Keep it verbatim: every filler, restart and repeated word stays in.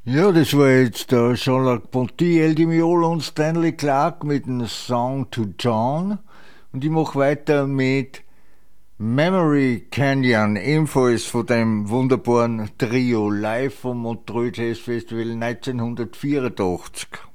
Ja, das war jetzt der Jean-Luc Ponty, El Di Meola und Stanley Clarke mit dem Song to John. Und ich mache weiter mit Memory Canyon, ebenfalls von dem wunderbaren Trio live vom Montreux Jazz Festival neunzehnhundertvierundachtzig.